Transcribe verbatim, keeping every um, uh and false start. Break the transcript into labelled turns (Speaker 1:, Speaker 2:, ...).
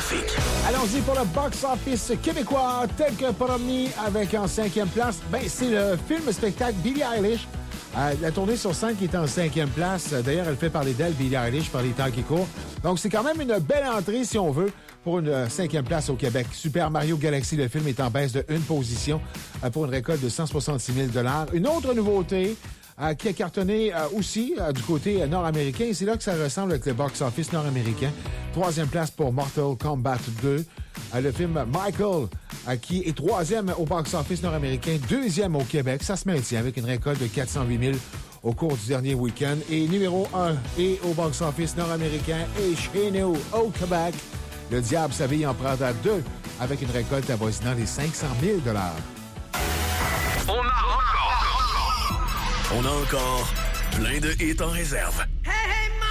Speaker 1: trafic.
Speaker 2: Allons-y pour le box-office québécois, tel que promis avec en cinquième place. Ben, c'est le film-spectacle Billie Eilish. Euh, la tournée sur scène qui est en cinquième place. D'ailleurs, elle fait parler d'elle, Billie Eilish, par les temps qui courent. Donc, c'est quand même une belle entrée, si on veut, pour une euh, cinquième place au Québec. Super Mario Galaxy, le film est en baisse de une position euh, pour une récolte de cent soixante-six mille dollars. Une autre nouveauté euh, qui a cartonné euh, aussi euh, du côté euh, nord-américain. Et c'est là que ça ressemble avec le box-office nord-américain. Troisième place pour Mortal Kombat deux. Euh, le film Michael, euh, qui est troisième au box-office nord-américain, deuxième au Québec. Ça se maintient avec une récolte de quatre cent huit mille au cours du dernier week-end. Et numéro un et au box-office nord-américain et chez nous au Québec, Le Diable s'habille en Prada deux avec une récolte avoisinant les cinq cent mille dollars.
Speaker 1: On a encore... On a encore plein de hits en réserve.